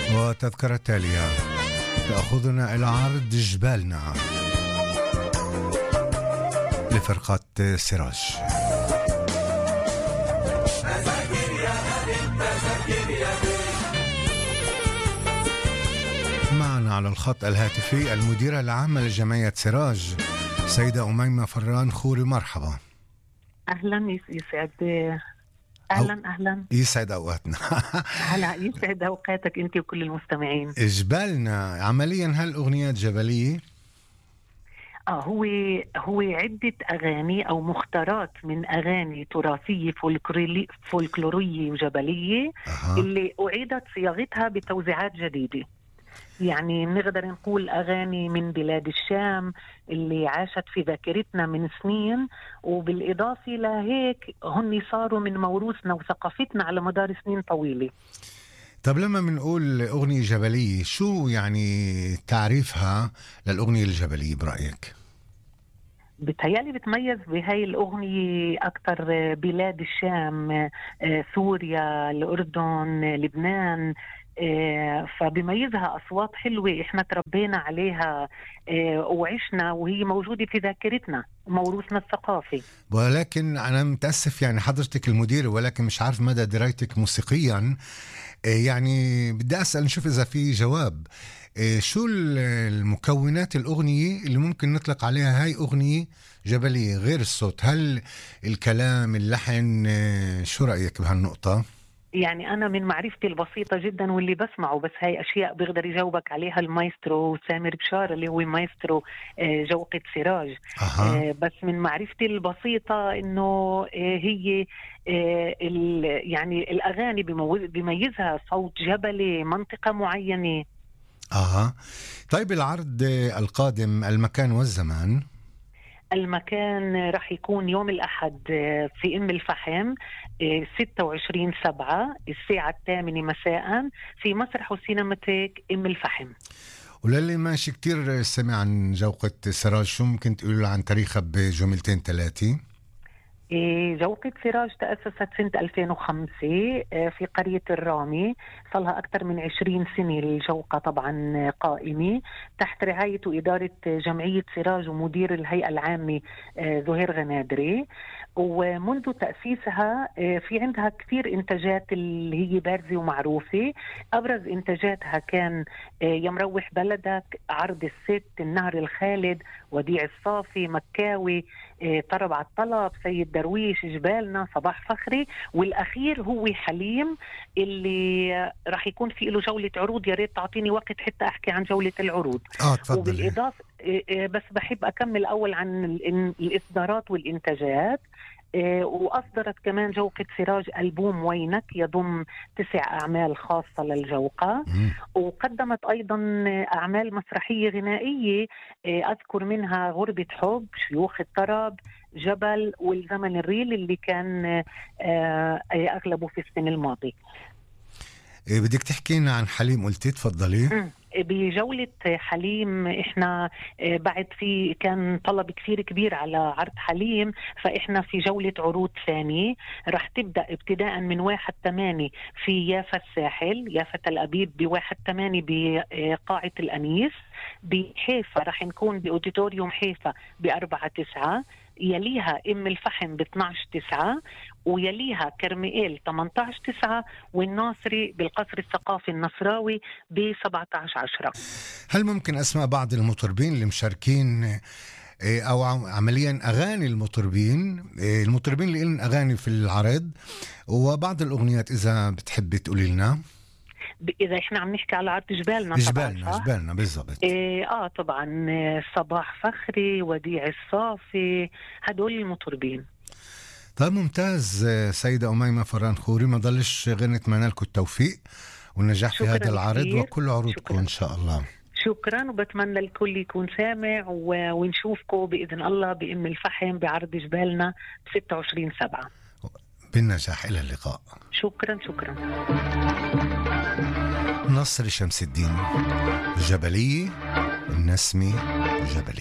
وتذكرة تالية تأخذنا إلى عرض جبالنا لفرقة سراج. معنا على الخط الهاتفي المديرة العامة لجمعية سراج سيدة أميمة فران خوري. مرحبا. أهلا. أهلا يسعد أوقاتنا. هلا، يسعد أوقاتك أنت وكل المستمعين. جبالنا عمليا هالأغنيات جبلية؟ هو عدة أغاني أو مختارات من أغاني تراثية فولكلورية وجبلية اللي أعيدت صياغتها بتوزيعات جديدة. يعني نقدر نقول أغاني من بلاد الشام اللي عاشت في ذاكرتنا من سنين، وبالإضافة لهيك هن صاروا من موروثنا وثقافتنا على مدار سنين طويلة. طب لما بنقول أغنية جبلية شو يعني تعريفها للأغنية الجبلية برأيك؟ بتهيألي بتميز بهاي الأغنية أكتر بلاد الشام، سوريا، الأردن، لبنان. فبيميزها أصوات حلوة إحنا تربينا عليها وعشنا وهي موجودة في ذاكرتنا وموروثنا الثقافي. ولكن أنا متأسف يعني حضرتك المدير، ولكن مش عارف مدى درايتك موسيقيا. يعني بدي أسأل نشوف إذا في جواب. شو المكونات الأغنية اللي ممكن نطلق عليها هاي أغنية جبلية غير الصوت؟ هل الكلام، اللحن؟ شو رأيك بهالنقطة؟ يعني أنا من معرفتي البسيطة جدا واللي بسمعه، بس هاي أشياء بيقدر يجاوبك عليها المايسترو سامر بشار اللي هو مايسترو جوقة سراج. بس من معرفتي البسيطة إنه هي يعني الأغاني بيميزها صوت جبلي، منطقة معينة. طيب العرض القادم، المكان والزمان؟ المكان رح يكون يوم الأحد في أم الفحم 26/7 الساعة 8 مساء في مسرح وسينماتيك أم الفحم. وللي ماشي كتير سمع عن جوقة سراج، شو ممكن تقولوا عن تاريخها بجملتين 3؟ جوقة سراج تأسست سنة 2005 في قرية الرامي. صلها أكثر من 20 سنة الجوقة طبعا قائمة تحت رعاية وإدارة جمعية سراج ومدير الهيئة العامة زهير غنادري. ومنذ تأسيسها في عندها كثير إنتاجات اللي هي بارزة ومعروفة. أبرز إنتاجاتها كان يا مروح بلدك، عرض الست، النهر الخالد، وديع الصافي، مكاوي، طرب على الطلب، سيد درويش، جبالنا، صباح فخري، والأخير هو حليم اللي راح يكون في له جولة عروض. يا ريت تعطيني وقت حتى أحكي عن جولة العروض. تفضل. وبالإضافة بس بحب أكمل أول عن الإصدارات والإنتاجات. وأصدرت كمان جوقة سراج ألبوم وينك يضم 9 أعمال خاصة للجوقة. وقدمت أيضا أعمال مسرحية غنائية، أذكر منها غربة حب، شيوخ الطرب، جبل، والزمن الريل اللي كان أغلبه في السنة الماضية. بدك تحكينا عن حليم قلتي، تفضلي. بجولة حليم احنا بعد في كان طلب كثير كبير على عرض حليم، فاحنا في جولة عروض ثانية رح تبدأ ابتداء من 1/8 في يافا الساحل، يافا تل أبيب ب1/8 بقاعة الأنيس. بحيفا رح نكون بأوديتوريوم حيفا ب4/9. يليها أم الفحم ب12/9، ويليها كرميل 18/9، والناصري بالقصر الثقافي النصراوي ب17/10. هل ممكن أسماء بعض المطربين اللي مشاركين أو عمليا أغاني المطربين اللي لهم أغاني في العرض وبعض الأغنيات إذا بتحبي تقولي لنا؟ إذا إحنا عم نحكي على عرض جبالنا بالضبط. طبعا صباح فخري، وديع الصافي، هدول المطربين. طيب ممتاز سيدة أميمة فران خوري، ما ضلش غير نتمنى لكم التوفيق والنجاح في هذا العرض وكل عروضكم إن شاء الله. شكرا، وبتمنى الكل يكون سامع ونشوفكم بإذن الله بأم الفحم بعرض جبالنا 26/7 بالنجاح. إلى اللقاء. شكرا. نصر شمس الدين، جبلية، النسمي، جبلية.